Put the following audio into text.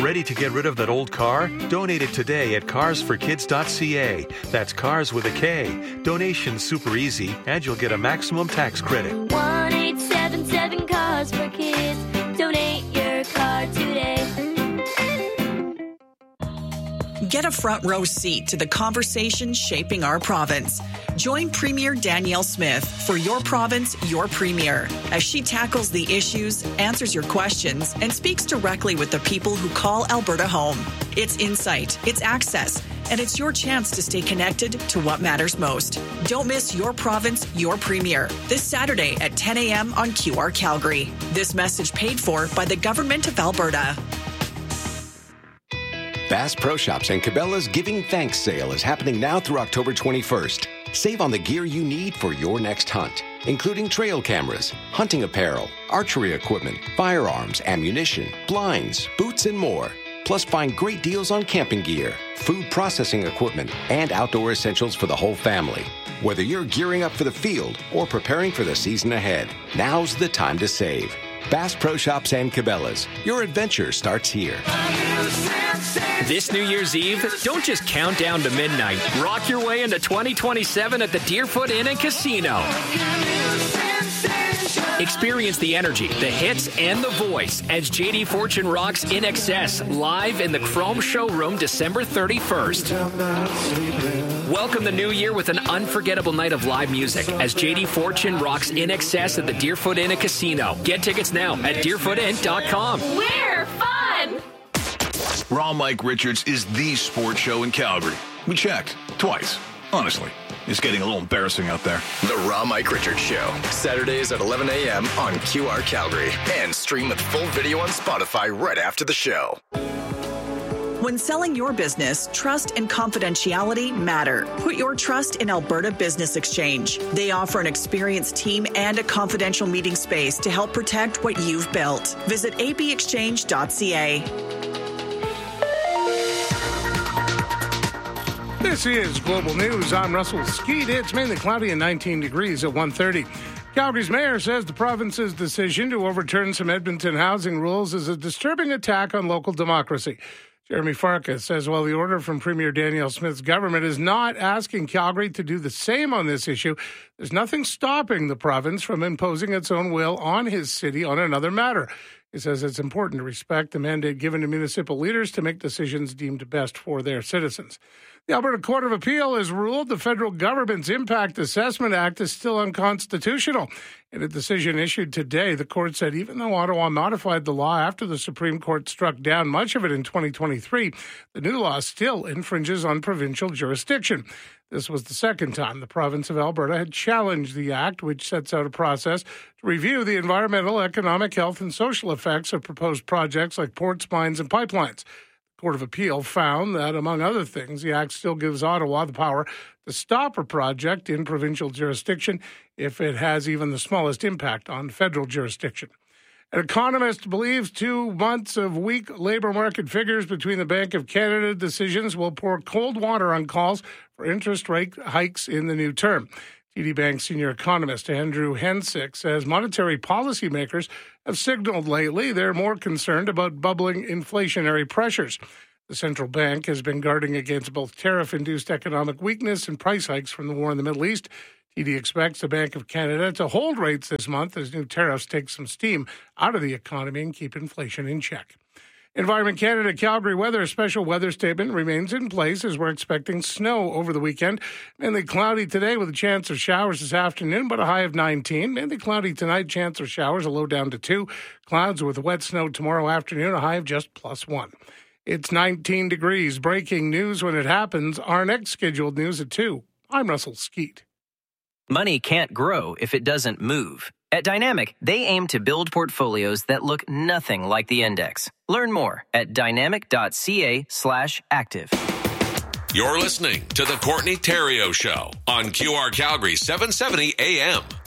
Ready to get rid of that old car? Donate it today at carsforkids.ca. That's cars with a K. Donation's super easy, and you'll get a maximum tax credit. 1-877-CARS-FOR-KIDS. Donate your car today. Get a front row seat to the conversation shaping our province. Join Premier Danielle Smith for Your Province, Your Premier, as she tackles the issues, answers your questions, and speaks directly with the people who call Alberta home. It's insight, it's access, and it's your chance to stay connected to what matters most. Don't miss Your Province, Your Premier, this Saturday at 10 a.m. on QR Calgary. This message paid for by the Government of Alberta. Bass Pro Shops and Cabela's Giving Thanks sale is happening now through October 21st. Save on the gear you need for your next hunt, including trail cameras, hunting apparel, archery equipment, firearms, ammunition, blinds, boots, and more. Plus, find great deals on camping gear, food processing equipment, and outdoor essentials for the whole family. Whether you're gearing up for the field or preparing for the season ahead, now's the time to save. Bass Pro Shops and Cabela's. Your adventure starts here. This New Year's Eve, don't just count down to midnight. Rock your way into 2027 at the Deerfoot Inn and Casino. Experience the energy, the hits, and the voice as JD Fortune rocks In Excess live in the Chrome Showroom December 31st. Welcome the new year with an unforgettable night of live music as JD Fortune rocks In Excess at the Deerfoot Inn and Casino. Get tickets now at deerfootinn.com. We're fun! Raw Mike Richards is the sports show in Calgary. We checked twice, honestly. It's getting a little embarrassing out there. The Raw Mike Richards Show, Saturdays at 11 a.m. on QR Calgary. And stream with full video on Spotify right after the show. When selling your business, trust and confidentiality matter. Put your trust in Alberta Business Exchange. They offer an experienced team and a confidential meeting space to help protect what you've built. Visit abexchange.ca. This is Global News. I'm Russell Skeet. It's mainly cloudy and 19 degrees at 1:30. Calgary's mayor says the province's decision to overturn some Edmonton housing rules is a disturbing attack on local democracy. Jeremy Farkas says while the order from Premier Danielle Smith's government is not asking Calgary to do the same on this issue, there's nothing stopping the province from imposing its own will on his city on another matter. He says it's important to respect the mandate given to municipal leaders to make decisions deemed best for their citizens. The Alberta Court of Appeal has ruled the federal government's Impact Assessment Act is still unconstitutional. In a decision issued today, the court said even though Ottawa modified the law after the Supreme Court struck down much of it in 2023, the new law still infringes on provincial jurisdiction. This was the second time the province of Alberta had challenged the act, which sets out a process to review the environmental, economic, health, and social effects of proposed projects like ports, mines, and pipelines. The Court of Appeal found that, among other things, the act still gives Ottawa the power to stop a project in provincial jurisdiction if it has even the smallest impact on federal jurisdiction. An economist believes 2 months of weak labour market figures between the Bank of Canada decisions will pour cold water on calls for interest rate hikes in the new term. TD Bank senior economist Andrew Hensick says monetary policymakers have signaled lately they're more concerned about bubbling inflationary pressures. The central bank has been guarding against both tariff-induced economic weakness and price hikes from the war in the Middle East. TD expects the Bank of Canada to hold rates this month as new tariffs take some steam out of the economy and keep inflation in check. Environment Canada Calgary weather, a special weather statement remains in place as we're expecting snow over the weekend. Mainly cloudy today with a chance of showers this afternoon, but a high of 19. Mainly cloudy tonight, chance of showers, a low down to 2. Clouds with wet snow tomorrow afternoon, a high of just +1. It's 19 degrees. Breaking news when it happens. Our next scheduled news at 2. I'm Russell Skeet. Money can't grow if it doesn't move. At Dynamic, they aim to build portfolios that look nothing like the index. Learn more at dynamic.ca/active. You're listening to The Courtney Theriault Show on QR Calgary 770 AM.